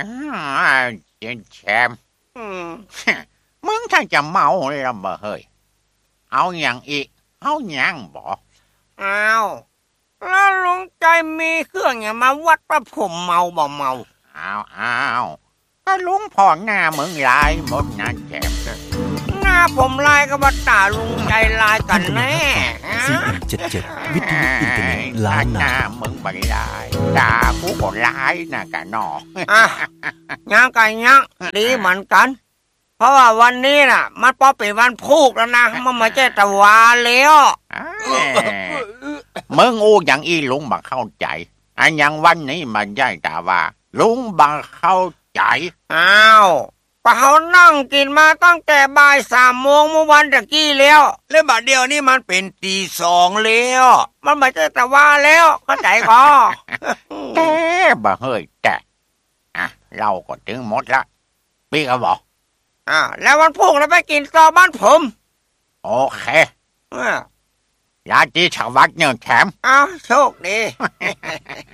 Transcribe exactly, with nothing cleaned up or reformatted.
เจนแชมป์มึงถ้าจะเมาเลยละบ่เฮ้ยเอาอย่างอีกเอาอย่างบ่อ้าวแล้วลุงใจมีเครื่องอย่างมาวัดว่าผมเมาบ่เมาอ้าวอ้าวก็ลุงพ่อหน้ามึงลายหมดนะแชมป์หน้าผมลายกับว่าตาลุงใจลายกันแน่ซีเอ็มเจ็ดเจ็ดวิทยุอินเทอร์เน็ตล้านนามึงไม่ลายด่ากูก็ร้ายนะกันนออ่ะยังกันยังดีเหมือนกันเพราะว่าวันนี้น่ะมันพอเป็นวันพูกแล้วนะมันไม่ใช่ตะวันแล้วมึงอู้อย่างอีลุงบังเข้าใจอันอย่างวันนี้มันใช่แต่ว่าลุงบังเข้าใจอ้าวก็เขานั่งกินมาตั้งแต่บ่ายสามโมงเมื่อวันตะกี้แล้วแล้วบัดเดียวนี่มันเป็นตีสองแล้วมันไม่ใช่ตะวันแล้วเข้าใจก็แต่บ่เฮ้ยแต่อ่ะเราก็ถึงหมดละพี่ก็บอกอ่าแล้ววันพุ่งเราไปกินต่อบ้านผมโอเคลาจีชวัดเนี่ยแถมอ้าวโชคดี